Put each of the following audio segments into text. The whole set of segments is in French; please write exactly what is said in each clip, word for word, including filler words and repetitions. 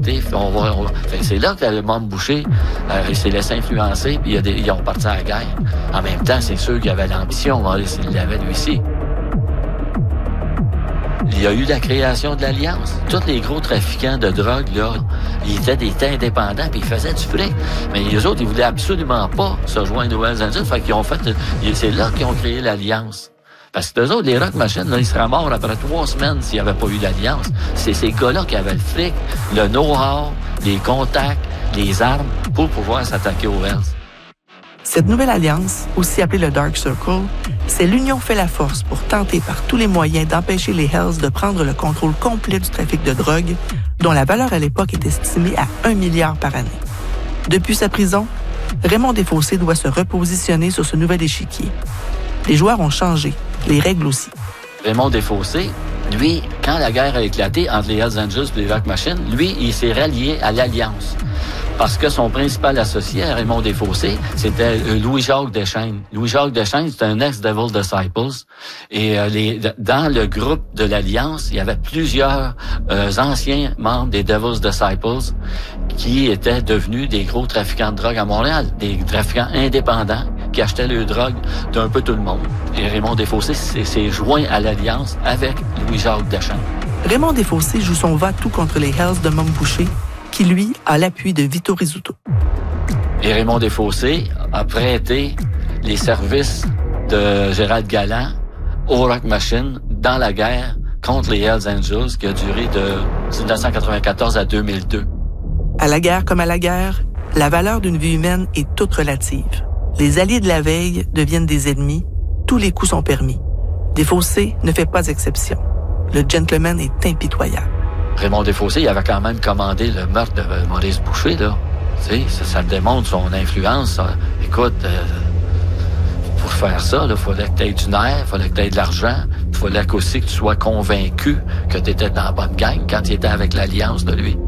arrêter, on va, on va. Fait que c'est là que le Mom Boucher euh, s'est laissé influencer, puis ils ont parti à la guerre. En même temps, c'est sûr qu'il avait l'ambition, Maurice, il l'avait lui aussi. Il y a eu la création de l'Alliance. Tous les gros trafiquants de drogue, là, ils étaient des temps indépendants, puis ils faisaient du fric. Mais les autres, ils voulaient absolument pas se joindre aux Hells Angels. Fait qu'ils ont fait, c'est là qu'ils ont créé l'Alliance. Parce que eux autres, les Rock Machine, là, ils seraient morts après trois semaines s'il n'y avait pas eu d'Alliance. C'est ces gars-là qui avaient le fric, le know-how, les contacts, les armes pour pouvoir s'attaquer aux Hells. Cette nouvelle alliance, aussi appelée le Dark Circle, c'est l'union fait la force pour tenter par tous les moyens d'empêcher les Hells de prendre le contrôle complet du trafic de drogue, dont la valeur à l'époque est estimée à un milliard par année. Depuis sa prison, Raymond Desfossés doit se repositionner sur ce nouvel échiquier. Les joueurs ont changé, les règles aussi. Raymond Desfossés, lui, quand la guerre a éclaté entre les Hells Angels et les Rock Machine, lui, il s'est rallié à l'Alliance. Parce que son principal associé à Raymond Desfossés, c'était Louis-Jacques Deschaines. Louis-Jacques Deschaines, c'était un ex-Devil Disciples. Et euh, les, dans le groupe de l'Alliance, il y avait plusieurs euh, anciens membres des Devil's Disciples qui étaient devenus des gros trafiquants de drogue à Montréal, des trafiquants indépendants qui achetaient le drogue d'un peu tout le monde. Et Raymond Desfossés s'est joint à l'Alliance avec Louis-Jacques Deschaines. Raymond Desfossés joue son va-tout contre les Hells de Mom Boucher, qui, lui, a l'appui de Vito Rizzuto. Et Raymond Desfossés a prêté les services de Gérald Galland au Rock Machine dans la guerre contre les Hells Angels qui a duré de dix-neuf cent quatre-vingt-quatorze à deux mille deux. À la guerre comme à la guerre, la valeur d'une vie humaine est toute relative. Les alliés de la veille deviennent des ennemis, tous les coups sont permis. Desfossés ne fait pas exception. Le gentleman est impitoyable. Raymond Desfossés, il avait quand même commandé le meurtre de Maurice Boucher, là. Tu sais, ça, ça démontre son influence. Ça. Écoute, euh, pour faire ça, il fallait que tu aies du nerf, il fallait que tu aies de l'argent, il fallait aussi que tu sois convaincu que tu étais dans la bonne gang quand il était avec l'Alliance de lui.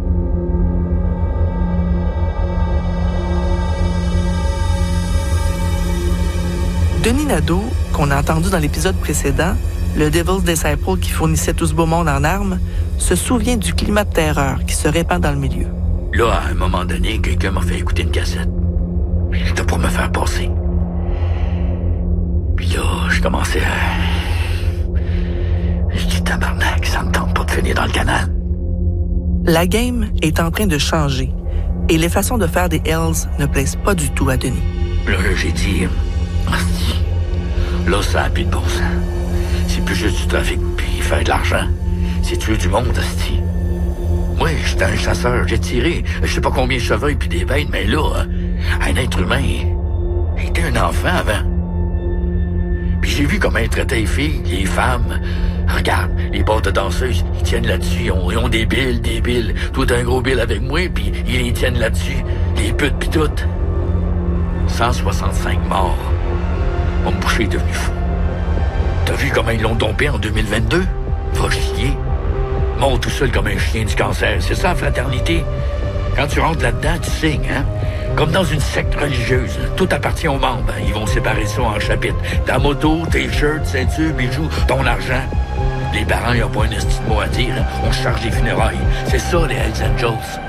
Denis Nadeau, qu'on a entendu dans l'épisode précédent, le Devil's Disciple qui fournissait tout ce beau monde en armes, se souvient du climat de terreur qui se répand dans le milieu. Là, à un moment donné, quelqu'un m'a fait écouter une cassette. C'était pour me faire passer. Puis là, je commençais à... Je dis, tabarnak, ça me tente pas de finir dans le canal. La game est en train de changer et les façons de faire des Hells ne plaisent pas du tout à Denis. Là, j'ai dit, asti, là, ça n'a plus de bon sens. C'est plus juste du trafic puis faire de l'argent. C'est tuer du monde, asti. Moi, j'étais un chasseur, j'ai tiré je sais pas combien de chevreuils puis des bêtes, mais là, un être humain, j'étais un enfant avant. Puis j'ai vu comment ils traitaient les filles, les femmes. Regarde, les bars de danseuses, ils tiennent là-dessus, ils ont, ils ont des billes, des billes. Toi, t'as un gros bill avec moi, puis ils les tiennent là-dessus. Les putes pis toutes. cent soixante-cinq morts. Mon boucher est devenu fou. T'as vu comment ils l'ont dompé en deux mille vingt-deux? Va chier. Mort tout seul comme un chien du cancer. C'est ça, la fraternité. Quand tu rentres là-dedans, tu signes, hein? Comme dans une secte religieuse. Tout appartient aux membres. Ils vont séparer ça en chapitres. Ta moto, tes shirts, ceintures, bijoux, ton argent. Les parents, ils n'ont pas un esti de mot à dire. On charge les funérailles. C'est ça, les Hells Angels.